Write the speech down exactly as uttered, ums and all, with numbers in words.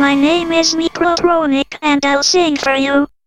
My name is Microtronic and I'll sing for you.